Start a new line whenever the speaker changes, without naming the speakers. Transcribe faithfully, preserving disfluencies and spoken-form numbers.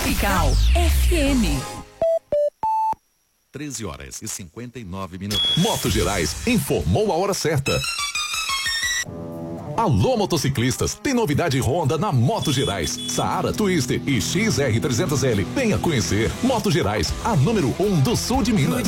Tropical F M.
treze horas e cinquenta e nove minutos.
Motos Gerais informou a hora certa. Alô, motociclistas, tem novidade Honda na Motos Gerais. Saara, Twister e X R trezentos L. Venha conhecer. Motos Gerais, a número um do sul de Minas.